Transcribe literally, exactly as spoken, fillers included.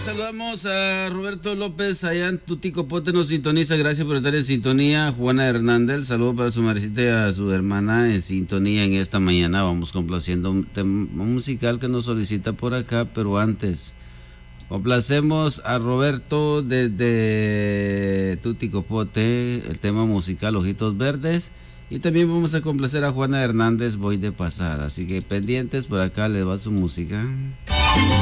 Saludamos a Roberto López allá en Tuticopote, nos sintoniza, gracias por estar en sintonía. Juana Hernández, saludo para su madrecita y a su hermana en sintonía en esta mañana. Vamos complaciendo un tema musical que nos solicita por acá, pero antes complacemos a Roberto desde Tuticopote, el tema musical Ojitos Verdes, y también vamos a complacer a Juana Hernández, Voy de Pasada, así que pendientes, por acá le va su música.